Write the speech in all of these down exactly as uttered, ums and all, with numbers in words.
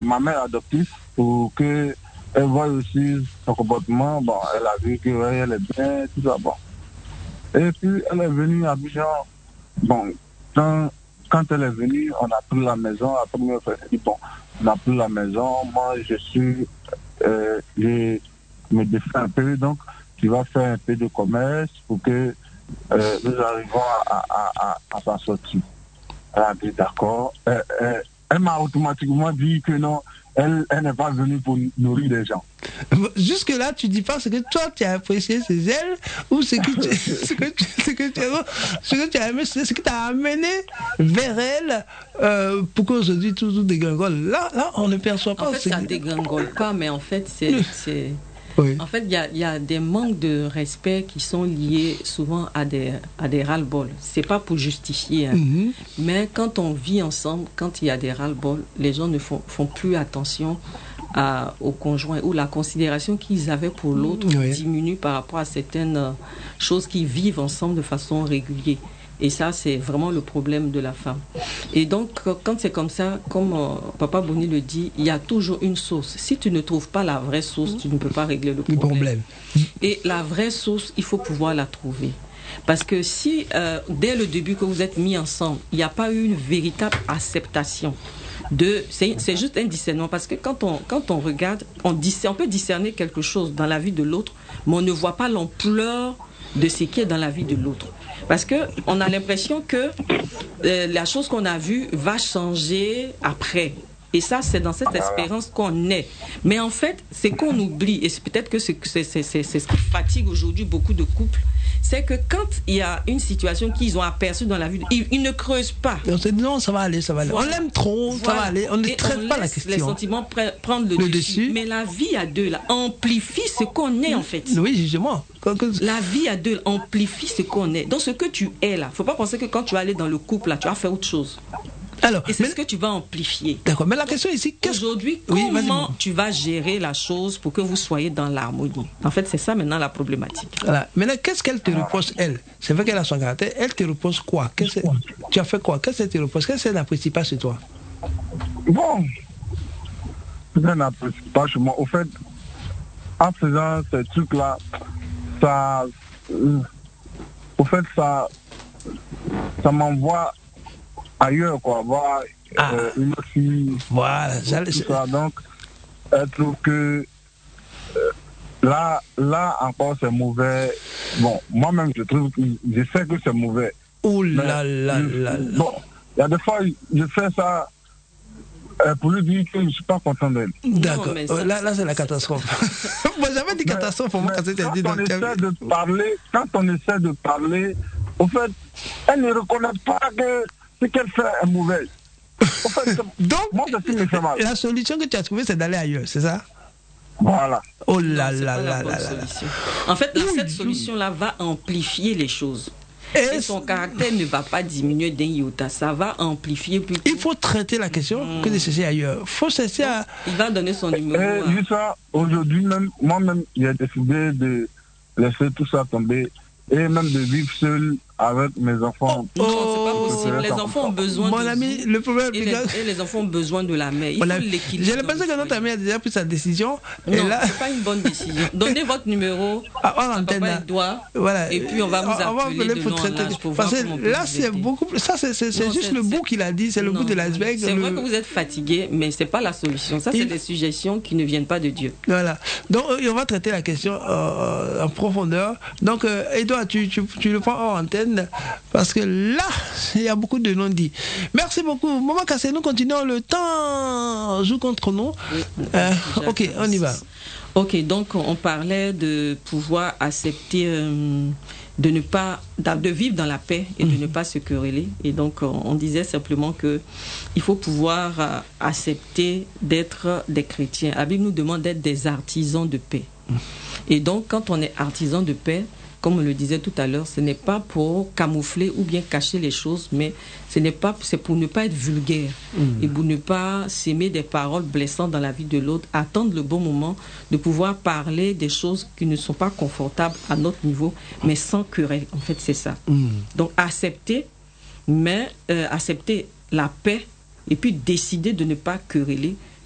ma mère adoptive pour que elle voit aussi son comportement. Bon, elle a vu que ouais, elle est bien, tout ça. Bon. Et puis elle est venue à Abidjan. Bon, quand, quand elle est venue, on a pris la maison. Après, mon frère dit bon, on a pris la maison. Moi, je suis, euh, je me défais un peu, donc tu vas faire un peu de commerce pour que euh, nous arrivons à, à, à, à s'en sortir. Elle a dit d'accord. Elle, elle, elle m'a automatiquement dit que non, elle, elle n'est pas venue pour nourrir les gens. Jusque-là, tu dis pas ce que toi tu as apprécié ses ailes ou ce que tu, ce que tu, ce que tu, ce que tu as aimé, ce que tu as amené vers elle euh, pour qu'aujourd'hui tout, tout dégringole. Là, là, on ne perçoit pas. En fait, ça ne dégringole pas, mais en fait, c'est... c'est... Oui. En fait, il y a, y a des manques de respect qui sont liés souvent à des, à des ras-le-bol. C'est pas pour justifier, hein. Mm-hmm. Mais quand on vit ensemble, quand il y a des ras-le-bol, les gens ne font, font plus attention à, au conjoint, ou la considération qu'ils avaient pour l'autre oui. diminue par rapport à certaines choses qu'ils vivent ensemble de façon régulière. Et ça, c'est vraiment le problème de la femme. Et donc, quand c'est comme ça, comme euh, Papa Boni le dit, il y a toujours une source. Si tu ne trouves pas la vraie source, tu ne peux pas régler le problème. Le problème. Et la vraie source, il faut pouvoir la trouver. Parce que si, euh, dès le début que vous êtes mis ensemble, il n'y a pas eu une véritable acceptation, de, c'est, c'est juste un discernement. Parce que quand on, quand on regarde, on, discerne, on peut discerner quelque chose dans la vie de l'autre, mais on ne voit pas l'ampleur de ce qui est dans la vie de l'autre. Parce qu'on a l'impression que euh, la chose qu'on a vue va changer après. Et ça, c'est dans cette espérance qu'on est. Mais en fait, c'est qu'on oublie, et c'est peut-être que c'est, c'est, c'est, c'est, c'est ce qui fatigue aujourd'hui beaucoup de couples, c'est que quand il y a une situation qu'ils ont aperçue dans la vie, ils, ils ne creusent pas. On se dit non, ça va aller, ça va aller. Voilà. On l'aime trop, voilà. Ça va aller. On ne et traite on pas la question. Les sentiments pre- prendre le, le dessus. dessus. Mais la vie à deux, là, amplifie ce qu'on est, en fait. Oui, justement. La vie à deux amplifie ce qu'on est. Donc, ce que tu es, là, il ne faut pas penser que quand tu vas aller dans le couple, là, tu vas faire autre chose. Alors, et c'est mais, ce que tu vas amplifier. D'accord, mais la question ici, qu'est-ce... Aujourd'hui, oui, comment tu vas gérer la chose pour que vous soyez dans l'harmonie? En fait, c'est ça maintenant la problématique. Voilà. Maintenant, qu'est-ce qu'elle te reproche, elle? C'est vrai qu'elle a son caractère. Elle te reproche quoi? Qu'est-ce que... Tu as fait quoi? Qu'est-ce qu'elle te reproche? Qu'est-ce qu'elle n'apprécie pas chez toi? Bon, elle n'apprécie pas chez moi. Au fait, en faisant ces trucs-là, ça... Euh, au fait, ça... Ça m'envoie... ailleurs, quoi, voir ah. euh, une fille, voilà, tout ça. Donc, elle trouve que euh, là, là encore, c'est mauvais. Bon, moi-même, je trouve que je sais que c'est mauvais. Oh là là là. Bon, il y a des fois, je fais ça euh, pour lui dire que je ne suis pas content d'elle. D'accord. Non, ça... là, là, c'est la catastrophe. Moi, j'avais dit catastrophe pour moi quand c'était dit. Quand on essaie de parler, quand on essaie de parler, au fait, elle ne reconnaît pas que ce qu'elle fait est mauvais. En fait, donc, moi, je suis fait mal. La solution que tu as trouvée, c'est d'aller ailleurs, c'est ça? Voilà. Oh là non, là là là là. En fait, là, cette solution-là va amplifier les choses. Et, et son caractère ne va pas diminuer d'un iota, ça va amplifier plus. Il faut traiter la question mmh. que de chercher ailleurs. Il faut chercher à... Il va donner son numéro. Et, à... Juste ça, aujourd'hui même, moi-même, j'ai décidé de laisser tout ça tomber et même de vivre seul avec mes enfants. Oh, non, c'est pas possible. Les enfants ont besoin Mon de ami, le problème et les, et les enfants ont besoin de la mère. Il faut l'équilibre. J'ai l'impression que notre ami a déjà pris sa décision. Non, et là... c'est pas une bonne décision. Donnez votre numéro à Papa Edouard. Voilà. Et puis on va vous appeler de nom en âge pour Parce voir que comment là, c'est beaucoup plus... Ça, c'est, c'est, c'est non, juste c'est, le bout qu'il a dit, c'est le non, bout de l'iceberg. C'est le... vrai que vous êtes fatigué, mais c'est pas la solution. Ça, c'est Il... des suggestions qui ne viennent pas de Dieu. Voilà. Donc, on va traiter la question euh, en profondeur. Donc, euh, Edouard, tu, tu, tu le prends en antenne parce que là, il y a beaucoup de non-dits. Merci beaucoup. Maman Kassé, nous continuons. Le temps joue contre nous. Oui, euh, ok, on y va. Ok, donc on parlait de pouvoir accepter, euh, de ne pas, de vivre dans la paix et de mmh. ne pas se quereller. Et donc on disait simplement que il faut pouvoir euh, accepter d'être des chrétiens. La Bible nous demande d'être des artisans de paix. Mmh. Et donc quand on est artisan de paix, comme on le disait tout à l'heure, ce n'est pas pour camoufler ou bien cacher les choses, mais ce n'est pas, c'est pour ne pas être vulgaire mmh. et pour ne pas s'aimer des paroles blessantes dans la vie de l'autre, attendre le bon moment de pouvoir parler des choses qui ne sont pas confortables à notre niveau, mais sans querelle. En fait, c'est ça. Mmh. Donc, accepter, mais euh, accepter la paix et puis décider de ne pas quereller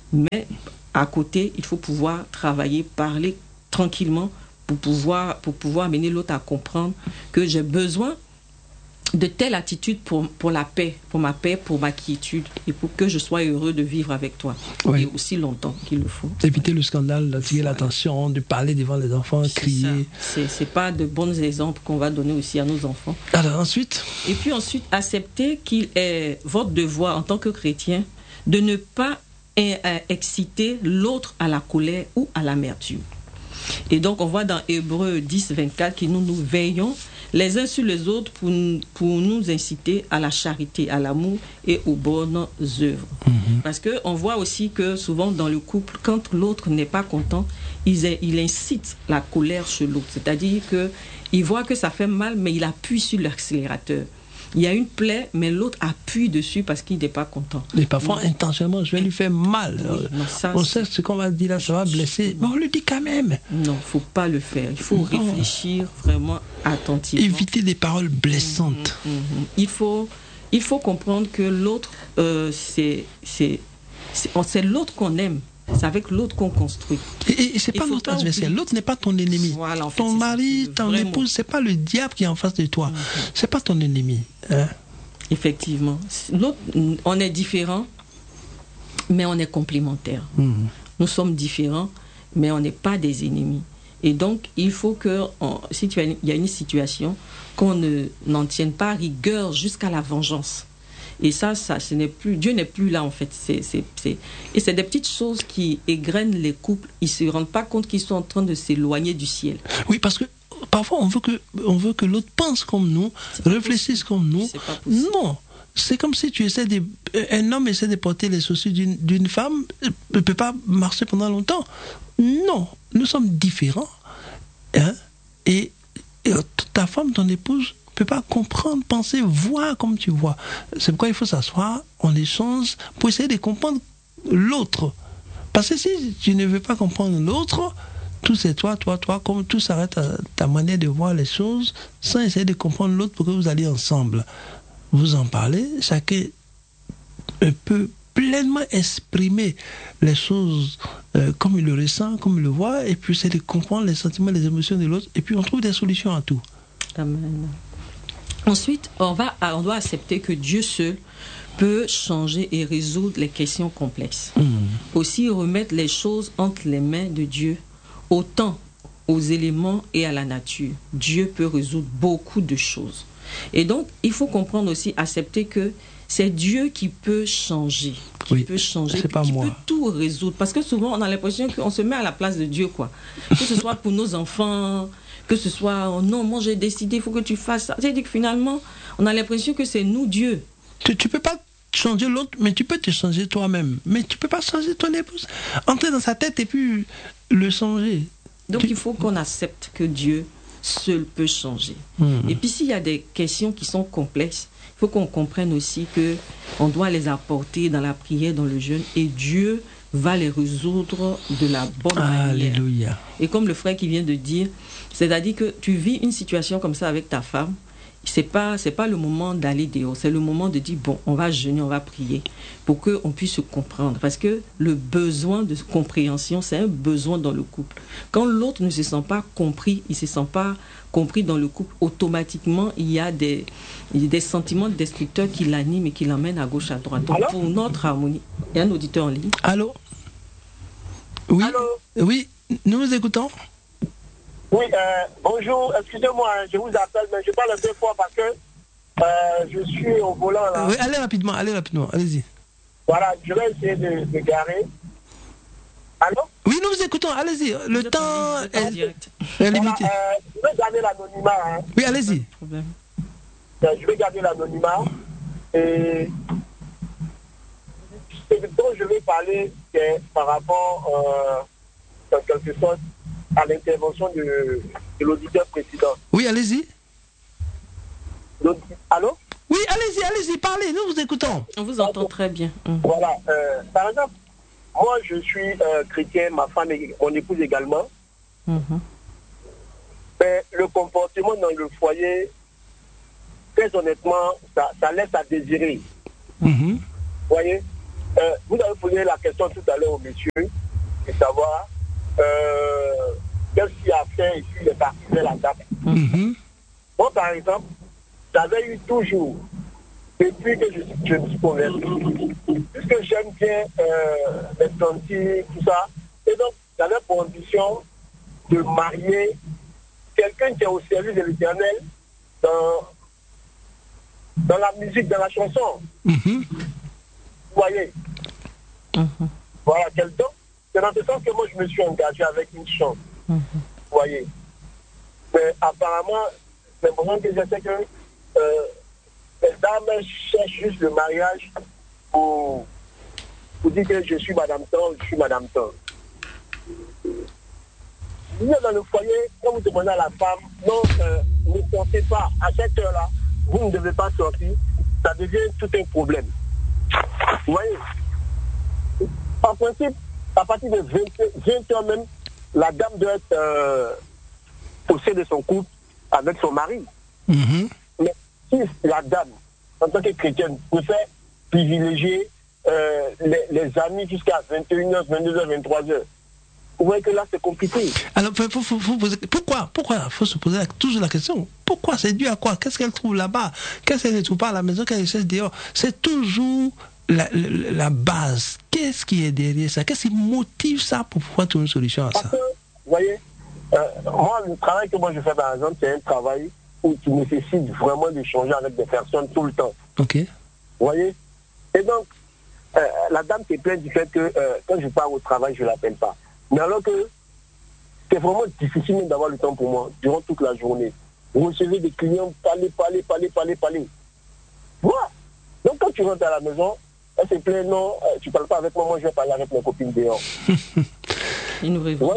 Mais à côté, il faut pouvoir travailler, parler tranquillement pour pouvoir, pour pouvoir amener l'autre à comprendre que j'ai besoin de telle attitude pour, pour la paix, pour ma paix, pour ma quiétude, et pour que je sois heureux de vivre avec toi. Oui. Et aussi longtemps qu'il le faut. Éviter le scandale, d'attirer voilà. l'attention, de parler devant les enfants, c'est crier. C'est, c'est pas de bons exemples qu'on va donner aussi à nos enfants. Alors ensuite Et puis ensuite, accepter qu'il est votre devoir en tant que chrétien de ne pas exciter l'autre à la colère ou à l'amertume. Et donc on voit dans Hébreux dix, vingt-quatre que nous nous veillons les uns sur les autres pour, pour nous inciter à la charité, à l'amour et aux bonnes œuvres. Mm-hmm. Parce qu'on voit aussi que souvent dans le couple, quand l'autre n'est pas content, il, il incite la colère chez l'autre. C'est-à-dire qu'il voit que ça fait mal, mais il appuie sur l'accélérateur. Il y a une plaie, mais l'autre appuie dessus parce qu'il n'est pas content. Et parfois, oui. intentionnellement, je vais lui faire mal. Oui, non, ça, on sait ce qu'on va dire là, ça va blesser, mais on le dit quand même. Non, il ne faut pas le faire. Il faut non. réfléchir vraiment attentivement. Éviter des paroles blessantes. Mmh, mmh. Il faut, il faut comprendre que l'autre, euh, c'est, c'est, c'est, c'est l'autre qu'on aime. C'est avec l'autre qu'on construit. Et, et c'est pas notre adversaire. L'autre n'est pas ton ennemi. Voilà, en fait, ton mari, ton vraiment. épouse, c'est pas le diable qui est en face de toi. Mm-hmm. C'est pas ton ennemi. Hein? Effectivement. L'autre, on est différents, mais on est complémentaires. Mm-hmm. Nous sommes différents, mais on n'est pas des ennemis. Et donc, il faut que, on, si tu as, il y a une situation, qu'on ne, n'en tienne pas rigueur jusqu'à la vengeance. Et ça, ça, ce n'est plus, Dieu n'est plus là en fait. C'est, c'est, c'est, et c'est des petites choses qui égrènent les couples. Ils ne se rendent pas compte qu'ils sont en train de s'éloigner du ciel. Oui, parce que parfois on veut que, on veut que l'autre pense comme nous, réfléchisse comme nous. Non, c'est comme si tu essaies de, un homme essaie de porter les soucis d'une, d'une femme, ne peut pas marcher pendant longtemps. Non, nous sommes différents. Hein? Et, et ta femme, ton épouse, ne peut pas comprendre, penser, voir comme tu vois. C'est pourquoi il faut s'asseoir, on échange pour essayer de comprendre l'autre. Parce que si tu ne veux pas comprendre l'autre, tout c'est toi, toi, toi, comme tout s'arrête à ta manière de voir les choses, sans essayer de comprendre l'autre pour que vous alliez ensemble. Vous en parlez, chacun peut pleinement exprimer les choses euh, comme il le ressent, comme il le voit, et puis c'est de comprendre les sentiments, les émotions de l'autre, et puis on trouve des solutions à tout. Amen. Ensuite, on, va, on doit accepter que Dieu seul peut changer et résoudre les questions complexes. Mmh. Aussi remettre les choses entre les mains de Dieu, autant aux éléments et à la nature. Dieu peut résoudre beaucoup de choses. Et donc, il faut comprendre aussi, accepter que c'est Dieu qui peut changer, qui oui, peut changer, c'est pas qui moi. peut tout résoudre. Parce que souvent, on a l'impression qu'on se met à la place de Dieu, quoi. Que ce soit pour nos enfants, que ce soit, oh non, moi j'ai décidé, il faut que tu fasses ça. C'est-à-dire que finalement, on a l'impression que c'est nous, Dieu. Tu ne peux pas changer l'autre, mais tu peux te changer toi-même. Mais tu ne peux pas changer ton épouse. Entrer dans sa tête et puis le changer. Donc tu... il faut qu'on accepte que Dieu seul peut changer. Mmh. Et puis s'il y a des questions qui sont complexes, il faut qu'on comprenne aussi qu'on doit les apporter dans la prière, dans le jeûne, et Dieu va les résoudre de la bonne Alléluia. manière. Et comme le frère qui vient de dire, c'est-à-dire que tu vis une situation comme ça avec ta femme, c'est pas, c'est pas le moment d'aller dehors, c'est le moment de dire, bon, on va jeûner, on va prier, pour qu'on puisse se comprendre. Parce que le besoin de compréhension, c'est un besoin dans le couple. Quand l'autre ne se sent pas compris, il ne se sent pas compris dans le couple, automatiquement, il y a des, il y a des sentiments destructeurs qui l'animent et qui l'emmènent à gauche, à droite. Donc, pour notre harmonie, il y a un auditeur en ligne. Allô? Oui. Allô? Oui, nous vous écoutons. Oui, euh, bonjour, excusez-moi, je vous appelle, mais je parle deux fois parce que euh, je suis au volant là. Oui, allez rapidement, allez rapidement, allez-y. Voilà, je vais essayer de, de garer. Allô? Oui, nous vous écoutons, allez-y, le vous temps est, est, est limité. Voilà, euh, je vais garder l'anonymat. Hein. Oui, allez-y. Euh, je vais garder l'anonymat et ce dont je vais parler, c'est par rapport, euh, en quelque sorte, à l'intervention de, de l'auditeur précédent. Oui, allez-y. Allô? Oui, allez-y, allez-y, parlez, nous vous écoutons. On vous entend très bien. Voilà. Euh, par exemple, moi, je suis euh, chrétien, ma femme et mon épouse également. Mm-hmm. Mais le comportement dans le foyer, très honnêtement, ça, ça laisse à désirer. Mm-hmm. Vous voyez? euh, vous avez posé la question tout à l'heure au monsieur, de savoir euh, qu'est-ce qu'il a fait ici, les parties de la dame. Mm-hmm. Moi, par exemple, j'avais eu toujours, depuis que je, je me suis converti, puisque j'aime bien euh, les sentir, tout ça, et donc j'avais pour ambition de marier quelqu'un qui est au service de l'Éternel dans, dans la musique, dans la chanson. Mm-hmm. Vous voyez? Mm-hmm. Voilà, quel don. C'est dans ce sens que moi je me suis engagé avec une chance. Mm-hmm. Vous voyez? Mais apparemment, l'impression que je sais que euh, les dames cherchent juste le mariage pour, pour dire que je suis Madame Tan, je suis Madame Tan. Vous êtes dans le foyer, quand vous demandez à la femme, non, euh, ne sortez pas, à cette heure-là, vous ne devez pas sortir, ça devient tout un problème. Vous voyez? En principe, à partir de vingt heures même, la dame doit être euh, au sein de son couple avec son mari. Mm-hmm. Mais si la dame, en tant que chrétienne, préfère privilégier euh, les, les amis jusqu'à vingt et une heures, vingt-deux heures, vingt-trois heures, vous voyez que là, c'est compliqué. Alors, faut, faut, faut poser, pourquoi Pourquoi il faut se poser la, toujours la question. Pourquoi? C'est dû à quoi? Qu'est-ce qu'elle trouve là-bas? Qu'est-ce qu'elle ne trouve pas à la maison, qu'elle cherche dehors? C'est toujours la, la, la base. Qu'est-ce qui est derrière ça? Qu'est-ce qui motive ça pour pouvoir trouver une solution à ça? Parce que, vous voyez, euh, moi, le travail que moi je fais, par exemple, c'est un travail où tu nécessites vraiment d'échanger avec des personnes tout le temps. Ok. Vous voyez? Et donc, euh, la dame s'est plainte du fait que euh, quand je pars au travail, je ne l'appelle pas. Mais alors que c'est vraiment difficile même d'avoir le temps pour moi durant toute la journée. Vous recevez des clients, parler, parler, parler, parler, parler. Voilà. Donc quand tu rentres à la maison, elle se plaint, non, euh, tu ne parles pas avec moi, moi je vais parler avec mes copines dehors. Ils nous révèlent.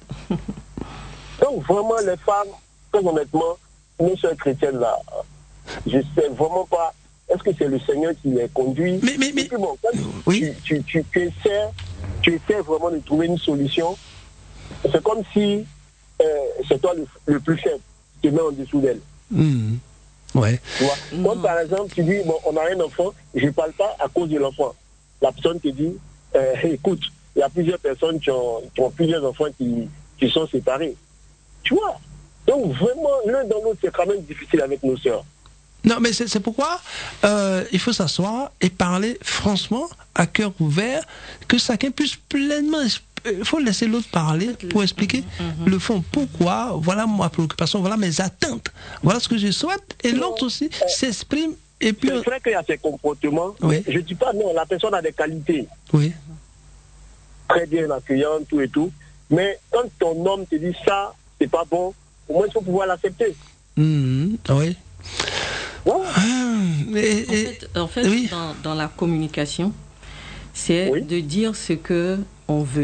Donc vraiment les femmes, très honnêtement, nos sœurs chrétiennes là, je ne sais vraiment pas, est-ce que c'est le Seigneur qui les conduit? Mais, mais, mais... puis bon, quand oui. tu, tu, tu, tu, essaies, tu essaies vraiment de trouver une solution, c'est comme si euh, c'est toi le, le plus faible qui te met en dessous d'elle. Mmh. Ouais. Tu vois? Comme par exemple, tu dis, bon, on a un enfant, je ne parle pas à cause de l'enfant. La personne te dit, euh, écoute, il y a plusieurs personnes qui ont, qui ont plusieurs enfants qui, qui sont séparés. Tu vois? Donc vraiment, l'un dans l'autre, c'est quand même difficile avec nos sœurs. Non, mais c'est pourquoi euh, il faut s'asseoir et parler franchement, à cœur ouvert, que chacun puisse pleinement... Il faut laisser l'autre parler pour expliquer mm-hmm. le fond. Pourquoi? Voilà ma préoccupation, voilà mes attentes, voilà ce que je souhaite. Et l'autre aussi euh, s'exprime. Et puis... C'est vrai qu'il y a ces comportements. Oui. Je ne dis pas non, la personne a des qualités. Oui. Très bien accueillante, tout et tout. Mais quand ton homme te dit ça, c'est pas bon, au moins il faut pouvoir l'accepter. Mmh, oui. Ouais. Ah, et, en fait, en fait oui. dans, dans la communication, c'est oui. de dire ce que on veut.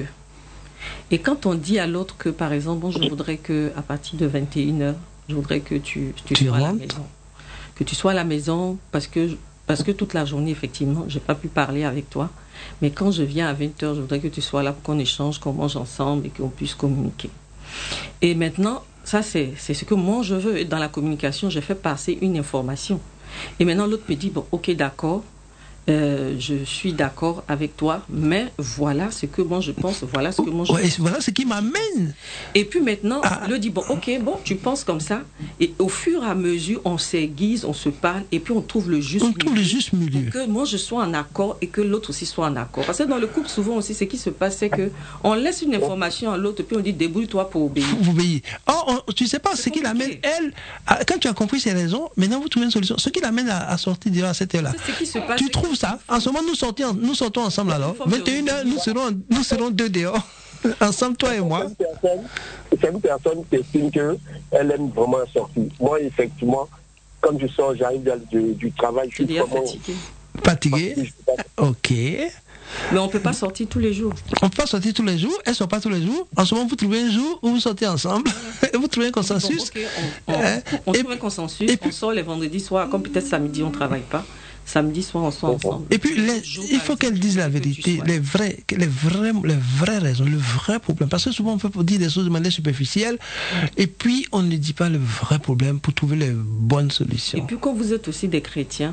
Et quand on dit à l'autre que, par exemple, bon, je voudrais que à partir de vingt et une heures, je voudrais que tu, tu, tu sois rentres. à la maison. Que tu sois à la maison parce que, parce que toute la journée, effectivement, je n'ai pas pu parler avec toi. Mais quand je viens à vingt heures, je voudrais que tu sois là pour qu'on échange, qu'on mange ensemble et qu'on puisse communiquer. Et maintenant, ça, c'est, c'est ce que moi, je veux. Et dans la communication, je fais passer une information. Et maintenant, l'autre me dit, bon, ok, d'accord. Euh, je suis d'accord avec toi, mais voilà ce que moi je pense, voilà ce que moi je ouais, voilà ce qui m'amène. Et puis maintenant, ah. le dit bon, ok, bon, tu penses comme ça, et au fur et à mesure, on s'aiguise, on se parle, et puis on trouve le juste on milieu. Trouve le juste milieu. Pour que moi je sois en accord et que l'autre aussi soit en accord. Parce que dans le couple, souvent aussi, ce qui se passe, c'est que on laisse une information à l'autre, puis on dit débrouille-toi pour obéir. Pour obéir. Or, on, tu sais pas, ce qui l'amène, elle, à, quand tu as compris ses raisons, maintenant vous trouvez une solution. Ce qui l'amène à, à sortir déjà à cette heure-là. C'est ce qui se passe. Tu trouves ça? En ce moment, nous sortons, nous sortons ensemble alors. vingt et une heures, nous serons, nous serons deux dehors. Ensemble, toi et moi. C'est une personne qui estime qu'elle aime vraiment sortir. Moi, effectivement, comme je sors, j'arrive du, du travail, je suis vraiment fatigué. Fatigué. Ok. Mais on ne peut pas sortir tous les jours. On ne peut pas sortir tous les jours. Elle ne sort pas tous les jours. En ce moment, vous trouvez un jour où vous sortez ensemble. Et vous trouvez un consensus. Bon, okay, on on, euh, on trouve un consensus. Et puis, on sort les vendredis soirs. Comme peut-être samedi, on ne travaille pas. Samedi soir, on soit ensemble. Et puis, les, il faut qu'elle dise la vérité, les vraies, les, vraies, les vraies raisons, le vrai problème. Parce que souvent, on peut dire des choses de manière superficielle, et puis on ne dit pas le vrai problème pour trouver les bonnes solutions. Et puis, quand vous êtes aussi des chrétiens,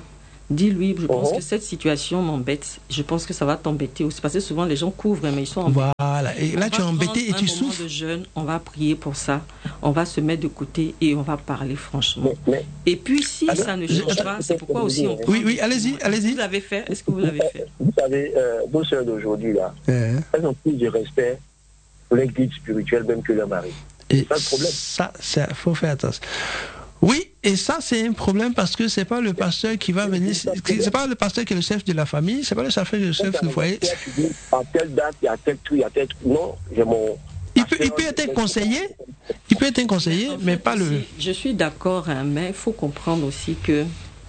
Dis-lui, je pense Uh-huh. que cette situation m'embête. Je pense que ça va t'embêter aussi. Parce que souvent, les gens couvrent, mais ils sont embêtés. Voilà. Et là, On tu es va embêté et prendre tu un moment souffres. de jeûne, on va prier pour ça. On va se mettre de côté et on va parler franchement. Mais, mais, Et puis, si Alors, ça ne je- change pas, c'est pourquoi aussi on... Oui, oui, allez-y, allez-y. Vous l'avez fait? Est-ce que vous l'avez fait? vous savez, euh, vos sœurs d'aujourd'hui, là, Euh, elles ont plus de respect pour les guides spirituels même que leur mari. et Pas de problème. ça, ça, faut faire attention. Oui, et ça, c'est un problème parce que c'est pas le pasteur qui va venir, c'est pas le pasteur qui est le chef de la famille, c'est pas le chef, le chef du foyer. Tu dis, à telle date, il y a tel truc, il y a tel truc. Non, j'ai mon... Il peut, il peut être un conseiller, il peut être un conseiller, En fait, mais pas le. aussi, je suis d'accord, hein, mais il faut comprendre aussi que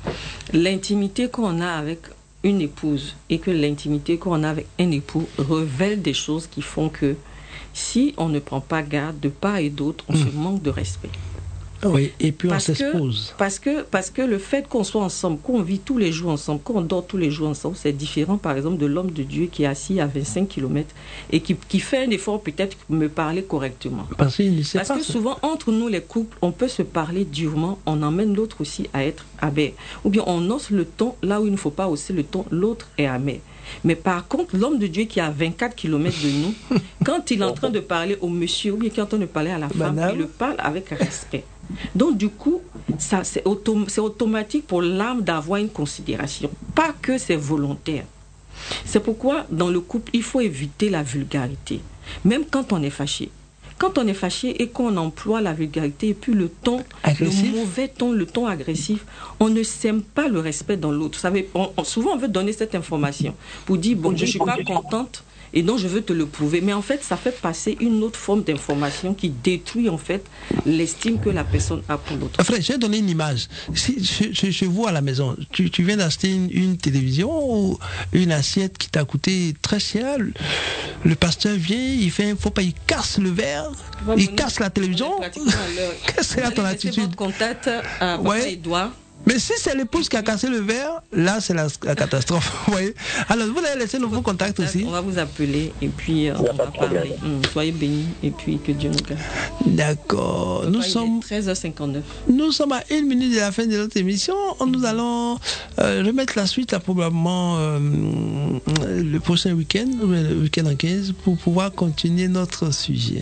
l'intimité qu'on a avec une épouse et que l'intimité qu'on a avec un époux révèlent des choses qui font que si on ne prend pas garde de part et d'autre, on se manque de respect. Oui, et puis on Parce que, s'expose. parce, que, parce que le fait qu'on soit ensemble, qu'on vit tous les jours ensemble, qu'on dort tous les jours ensemble, c'est différent par exemple de l'homme de Dieu qui est assis à vingt-cinq kilomètres et qui, qui fait un effort peut-être pour me parler correctement. Parce qu'il ne sait Parce pas. que ça. souvent, entre nous les couples, on peut se parler durement, on emmène l'autre aussi à être amer. Ou bien on hausse le ton là où il ne faut pas hausser le ton, l'autre est amer. Mais par contre, l'homme de Dieu qui est à vingt-quatre kilomètres de nous, quand il est en train de parler au monsieur ou bien qu'il est en train de parler à la femme, Madame. il le parle avec respect. Donc du coup, ça c'est autom- c'est automatique pour l'âme d'avoir une considération. Pas que c'est volontaire. C'est pourquoi dans le couple, il faut éviter la vulgarité. Même quand on est fâché. Quand on est fâché et qu'on emploie la vulgarité et puis le ton, Agressif. le mauvais ton, le ton agressif, on ne sème pas le respect dans l'autre. Vous savez, on- on- souvent on veut donner cette information pour dire, bon, je ne suis pas contente et donc je veux te le prouver. Mais en fait, ça fait passer une autre forme d'information qui détruit en fait l'estime que la personne a pour l'autre. Frère, je vais donner une image. Si, chez, chez- chez vous à la maison, tu, tu viens d'acheter une, une télévision ou une assiette qui t'a coûté très cher. Le, le pasteur vient, il fait un faux pas, il casse le verre, il casse la télévision. Qu'est-ce que c'est ton attitude? Votre contact à Ouais. Edouard. Mais si c'est l'épouse qui a cassé le verre, là c'est la, la catastrophe. Vous voyez. Alors vous allez laisser nouveau contact aussi. On va vous appeler et puis euh, on va parler. Hum, soyez bénis et puis que Dieu nous garde. D'accord. Nous Il est sommes, treize heures cinquante-neuf. nous sommes à une minute de la fin de notre émission. Nous allons euh, remettre la suite là, probablement euh, le prochain week-end, ou le week-end en quinze, pour pouvoir continuer notre sujet.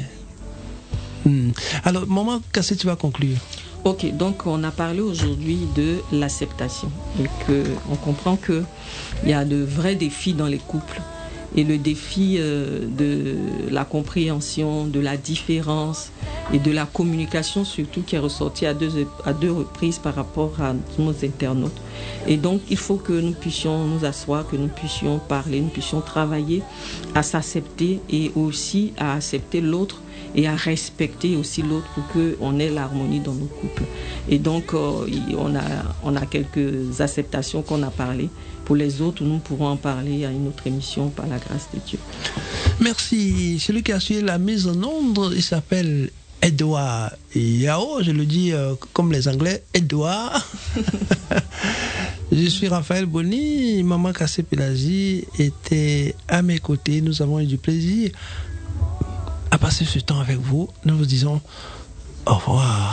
Hmm. Alors, maman Cassé, tu vas conclure. Ok, donc on a parlé aujourd'hui de l'acceptation et que on comprend que il y a de vrais défis dans les couples et le défi euh, de la compréhension, de la différence et de la communication surtout qui est ressorti à deux à deux reprises par rapport à nos internautes. Et donc il faut que nous puissions nous asseoir, que nous puissions parler, nous puissions travailler à s'accepter et aussi à accepter l'autre et à respecter aussi l'autre pour qu'on ait l'harmonie dans nos couples. Et donc, euh, on, a, on a quelques acceptations qu'on a parlé. Pour les autres, nous pourrons en parler à une autre émission par la grâce de Dieu. Merci. Celui qui a suivi la mise en onde, il s'appelle Edouard Yao. Je le dis euh, comme les Anglais, Edouard. Je suis Raphaël Boni. Maman Cassé Pélagie était à mes côtés. Nous avons eu du plaisir à passer ce temps avec vous. Nous vous disons au revoir.